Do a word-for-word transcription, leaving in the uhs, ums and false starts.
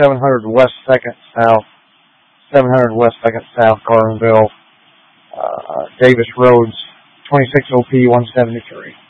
seven hundred West second South, seven hundred West second South, Gardenville, uh, Davis Roads, twenty-six O P one seventy-three.